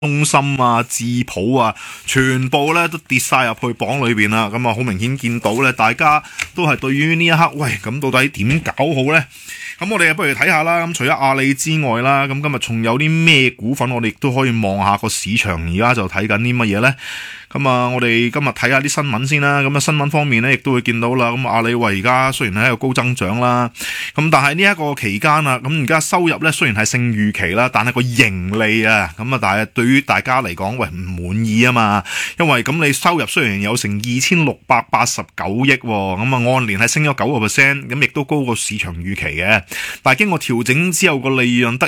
中心啊、智普啊，全部咧都跌晒入去榜裏邊啦。咁啊，好明顯見到咧，大家都係對於呢一刻，喂，咁到底點搞好咧？咁我哋不如睇下啦。咁除咗阿里之外啦，咁今日仲有啲咩股份我哋亦都可以望下個市場，而家就睇緊啲乜嘢咧？咁啊，我哋今日睇下啲新聞先啦。咁啊，新聞方面咧，亦都會見到啦。咁阿里話而家雖然係一個高增長啦，咁但係呢一個期間啊，咁而家收入咧雖然係勝預期啦，但係個盈利啊，咁啊，但係對於大家嚟講，喂，唔滿意啊嘛。因為咁你收入雖然有成2689億，咁啊按年係升咗9%，咁亦都高過市場預期嘅。但係經過調整之後，個利潤得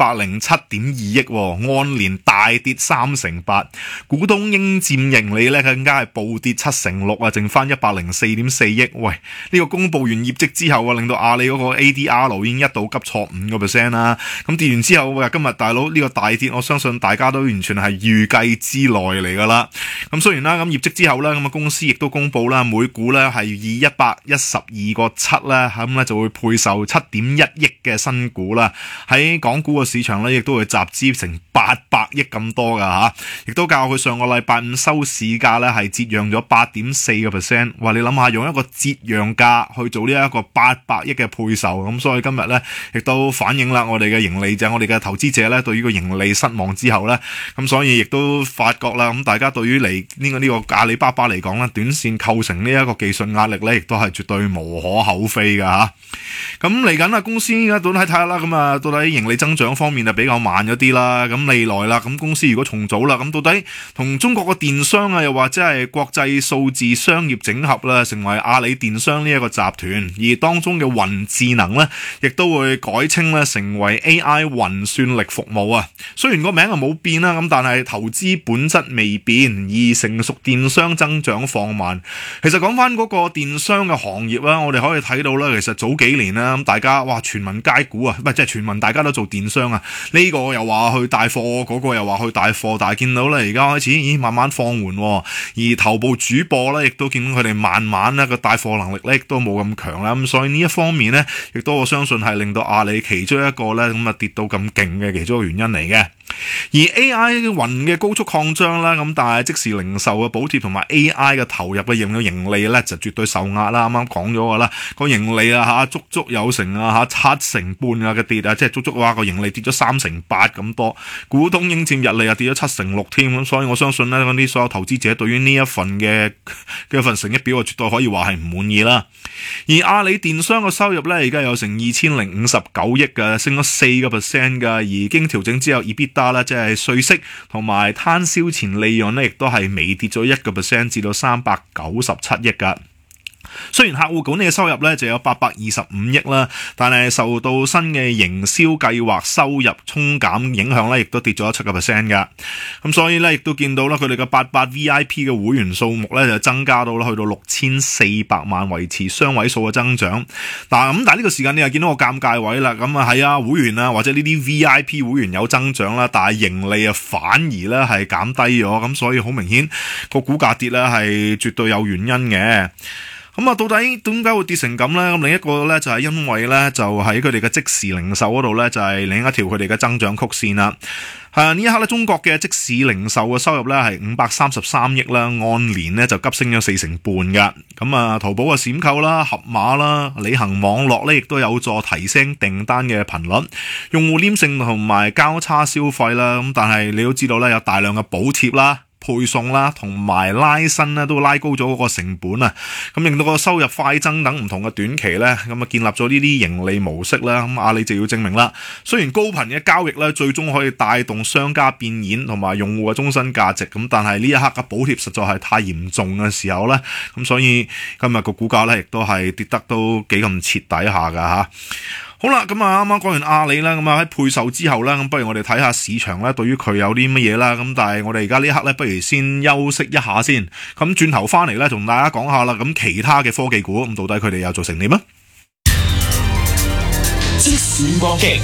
207.2億，按年大跌38%，股東應佔盈利咧更加係暴跌6%啊，剩翻104.4億。喂，呢個公布完業績之後啊，令到阿里嗰個 ADR 已經一度急挫5%啦。咁跌完之後，喂，今日大佬呢個大跌，我相信大家都完全係預計之內嚟噶啦。咁雖然啦，咁業績之後咧，咁啊公司亦都公布啦，每股咧係以112.7啦，咁咧就會配售7.1億嘅新股啦。喺港股嘅市場咧，亦都會集資成800億咁多噶吓，亦都較佢上個禮拜五收市價咧係折讓咗8.4%。哇，你諗下用一個折讓價去做呢一個800億嘅配售，咁所以今日咧亦都反映啦我哋嘅盈利者，我哋嘅投資者咧對於個盈利失望之後咧，咁所以亦都發覺啦，咁大家對於嚟呢個阿里巴巴嚟講咧，短線構成呢一個技術壓力咧，亦都係絕對無可厚非噶吓。咁嚟緊啊，公司而家到底睇下啦，咁啊到底盈利增長方面就比較慢咗啲啦。咁未來啦，咁公司如果重組啦，咁到底同中國個電商啊，又或者係國際數字商業整合啦，成為阿里電商呢一個集團，而當中嘅雲智能咧，亦都會改稱咧成為 AI 雲算力服務啊。雖然個名啊冇變啦，咁但係投資本質未變，而成熟電商增長放慢。其實講翻嗰個電商嘅行業啦，我哋可以睇到啦，其實早幾年啦，咁大家哇全民皆股啊，唔係即係全民大家都做電商啊，呢個又話去帶貨，嗰個又話去帶貨，但係見到咧而家開始慢慢放緩，而頭部主播咧亦都見到佢哋慢慢咧個帶貨能力咧亦都冇咁強啦，咁所以呢一方面咧，亦都我相信係令到阿里其中一個咧咁啊跌到咁勁嘅其中一個原因嚟嘅。而 AI 雲嘅高速擴張啦，咁但係即時零售嘅補貼同埋 AI 嘅投入嘅盈利咧就絕對受壓啦。啱啱講咗噶啦，個盈利啊吓足足有成啊吓7%啊嘅跌啊，即係足足話個盈利跌咗3%8咁多，股東應佔溢利啊跌咗7%6添。咁所以我相信咧嗰啲所有投資者對於呢一份嘅一份成績表啊，絕對可以話係唔滿意啦。而阿里電商嘅收入咧而家有成2059億嘅，升咗4%嘅，而經調整之後 EBITDA即係稅息同埋攤銷前利潤咧，亦都係微跌咗1%至到397億噶。雖然客戶管理嘅收入咧就有825億啦，但係受到新嘅營銷計劃收入沖減影響咧，亦都跌咗7%噶。咁所以咧，亦都見到啦，佢哋嘅88 VIP 嘅會員數目咧就增加到啦，去到6400萬，維持雙位數嘅增長。但係呢個時間你又見到個尷尬位啦。咁啊係啊，會員啊或者呢啲 VIP 會員有增長啦，但係盈利啊反而咧係減低咗。咁所以好明顯個股價跌咧係絕對有原因嘅。咁啊，到底點解會跌成咁咧？咁另一個咧就係因為咧，就喺佢哋嘅即時零售嗰度咧，就係另一條佢哋嘅增長曲線啦。呢一刻咧，中國嘅即時零售嘅收入咧係533億啦，按年咧就急升咗4%半噶。咁啊，淘寶嘅閃購啦、盒馬啦、里行網絡咧，亦都有助提升訂單嘅頻率、用戶黏性同埋交叉消費啦。咁但係你都知道咧，有大量嘅補貼啦、配送啦，同埋拉新咧，都拉高咗嗰個成本啊，咁令到個收入快增等唔同嘅短期咧，咁啊建立咗呢啲盈利模式啦。咁阿里就要證明啦，雖然高頻嘅交易咧，最終可以帶動商家變現同埋用戶嘅終身價值，咁但係呢一刻嘅補貼實在係太嚴重嘅時候咧，咁所以今日個股價咧亦都係跌得都幾咁徹底下噶吓。好啦，咁啊啱啱講完阿里啦，咁啊喺配售之後啦，咁不如我哋睇下市場咧對於佢有啲乜嘢啦。咁但係我哋而家呢一刻咧，不如先休息一下先。咁轉頭翻嚟咧，同大家講下啦。咁其他嘅科技股，咁到底佢哋又做成點啊？ 即時搏擊，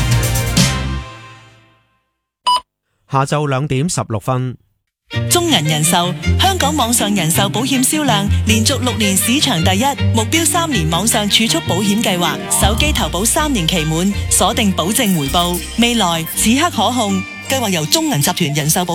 下晝2點16分。 中銀人壽香港網上人壽保險銷量連續6年市場第一，目標3年網上儲蓄保險計劃，手機投保3年期滿，鎖定保證回報，未來此刻可控， 計劃由中銀集團人壽保